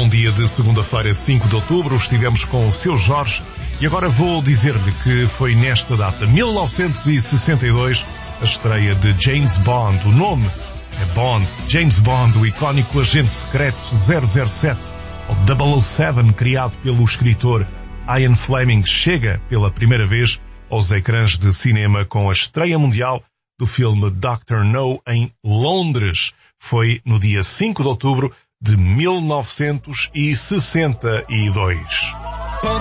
bom dia de segunda-feira, 5 de outubro. Estivemos com o Seu Jorge e agora vou dizer-lhe que foi nesta data, 1962, a estreia de James Bond. O nome é Bond. James Bond, o icónico agente secreto 007, ou 007, criado pelo escritor Ian Fleming, chega pela primeira vez aos ecrãs de cinema com a estreia mundial do filme Dr. No em Londres. Foi no dia 5 de outubro de 1962.